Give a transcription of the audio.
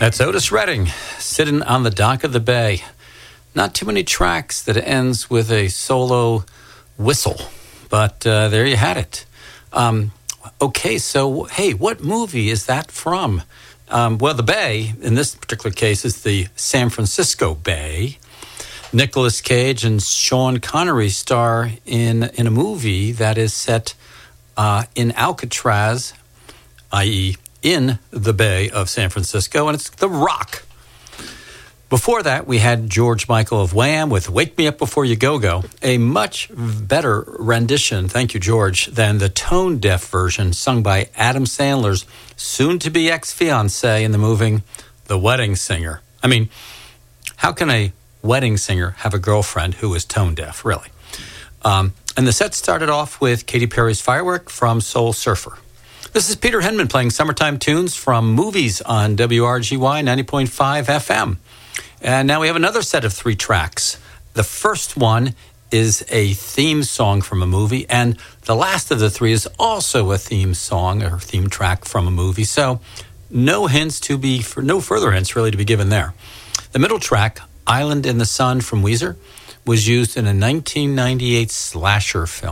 That's Otis Redding, sitting on the dock of the bay. Not too many tracks that ends with a solo whistle, but there you had it. Okay, so, hey, what movie is that from? Well, the Bay, in this particular case, is the San Francisco Bay. Nicolas Cage and Sean Connery star in a movie that is set in Alcatraz, i.e., in the Bay of San Francisco, and it's The Rock. Before that, we had George Michael of Wham with Wake Me Up Before You Go-Go, a much better rendition, thank you, George, than the tone-deaf version sung by Adam Sandler's soon-to-be ex-fiancée in the movie The Wedding Singer. I mean, how can a wedding singer have a girlfriend who is tone-deaf, really? And the set started off with Katy Perry's Firework from Soul Surfer. This is Peter Henman playing summertime tunes from movies on WRGY 90.5 FM. And now we have another set of 3 tracks. The first one is a theme song from a movie, and the last of the 3 is also a theme song or theme track from a movie. So no further hints really to be given there. The middle track, Island in the Sun from Weezer, was used in a 1998 slasher film.